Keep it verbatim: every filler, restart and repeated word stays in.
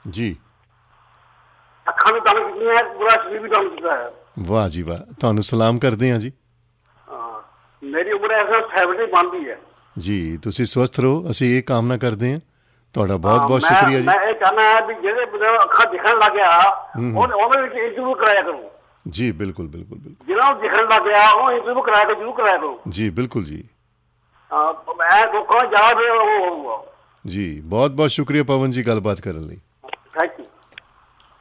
ਜੀ। ਅੱਖਾਂ ਵੀ ਤੰਗ ਕੀਤੀਆਂ, ਪੂਰਾ ਸਰੀਰ ਵੀ ਤੰਗ ਕੀਤਾ ਹੈ। ਵਾਹ ਜੀ ਵਾਹ, ਤੁਹਾਨੂੰ ਸਲਾਮ ਕਰਦੇ ਹਾਂ ਜੀ। ਹਾਂ, ਮੇਰੀ ਉਮਰ ਇਸ ਵਕਤ ਸੈਵਨਟੀ ਬਣਦੀ ਹੈ ਜੀ। ਤੁਸੀਂ ਸਵਸਥ ਰਹੋ, ਅਸੀਂ ਇਹ ਕਾਮਨਾ ਕਰਦੇ ਹਾਂ। ਤੁਹਾਡਾ ਬਹੁਤ ਹਾਂ, ਬਹੁਤ ਮੈਂ ਸ਼ੁਕਰੀਆ ਜੀ। ਮੈਂ ਇਹ ਚਾਹੁੰਦਾ ਹਾਂ ਵੀ ਜਿਹੜੇ ਬੰਦੇ ਨੂੰ ਅੱਖਾਂ ਦਿਖਣ ਲੱਗ ਗਿਆ ਉਹਨੇ ਉਹਦੇ ਵਿੱਚ ਇੰਟਰਵਿਊ ਕਰਾਇਆ ਕਰੋ। ਜੀ ਬਿਲਕੁਲ ਬਿਲकुल ਬਿਲकुल। ਜਿਹਨਾਂ ਨੂੰ ਦਿਖਣ ਲੱਗ ਗਿਆ ਉਹ ਇੰਟਰਵਿਊ ਕਰਾ ਕੇ ਜ਼ਰੂਰ ਕਰਾਇਆ ਕਰੋ। ਜੀ ਬਿਲकुल ਜੀ। ਹਾਂ, ਮੈਂ ਲੋਕਾਂ ਨੂੰ ਜ਼ਿਆਦਾ ਉਹ ਹੋਊਗਾ। ਜੀ ਬਹੁਤ ਬਹੁਤ ਸ਼ੁਕਰੀਆ ਪਵਨ ਜੀ ਗੱਲਬਾਤ ਕਰਨ ਲਈ।